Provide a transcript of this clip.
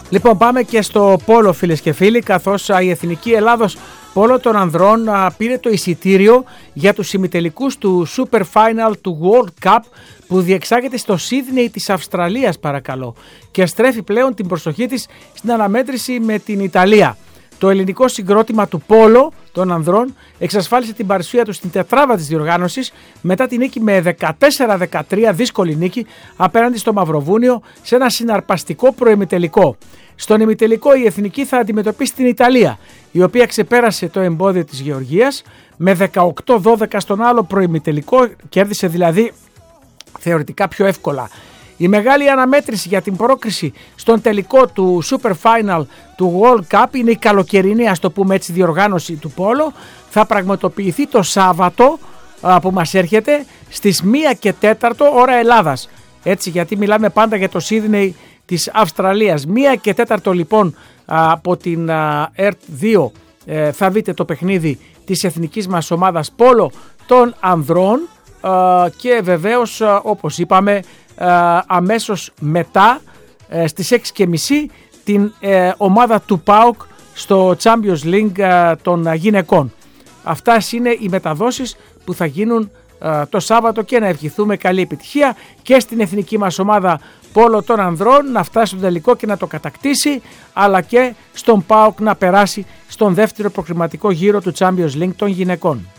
Λοιπόν, πάμε και στο πόλο, φίλες και φίλοι, καθώς η Εθνική Ελλάδος Πόλο των Ανδρών πήρε το εισιτήριο για τους ημιτελικούς του Super Final του World Cup που διεξάγεται στο Σίδνεϊ της Αυστραλίας, παρακαλώ, και στρέφει πλέον την προσοχή της στην αναμέτρηση με την Ιταλία. Το ελληνικό συγκρότημα του Πόλο των Ανδρών εξασφάλισε την παρουσία του στην τετράδα της διοργάνωσης μετά την νίκη με 14-13, δύσκολη νίκη απέναντι στο Μαυροβούνιο σε ένα συναρπαστικό προημιτελικό. Στον ημιτελικό η Εθνική θα αντιμετωπίσει την Ιταλία, η οποία ξεπέρασε το εμπόδιο της Γεωργίας με 18-12 στον άλλο προημιτελικό, κέρδισε δηλαδή θεωρητικά πιο εύκολα. Η μεγάλη αναμέτρηση για την πρόκριση στον τελικό του Super Final του World Cup είναι η καλοκαιρινή, ας το πούμε έτσι, διοργάνωση του Πόλο. Θα πραγματοποιηθεί το Σάββατο που μας έρχεται στις 1:04 ώρα Ελλάδας. Έτσι, γιατί μιλάμε πάντα για το Σίδνεϊ της Αυστραλίας. 1:04 λοιπόν από την ΕΡΤ2 θα δείτε το παιχνίδι της εθνικής μας ομάδας Πόλο των Ανδρών και βεβαίως όπως είπαμε αμέσως μετά στις 6:30 την ομάδα του ΠΑΟΚ στο Champions League των γυναικών. Αυτές είναι οι μεταδόσεις που θα γίνουν το Σάββατο και να ευχηθούμε καλή επιτυχία και στην εθνική μας ομάδα Πόλο των Ανδρών να φτάσει στο τελικό και να το κατακτήσει, αλλά και στον ΠΑΟΚ να περάσει στον δεύτερο προκριματικό γύρο του Champions League των γυναικών.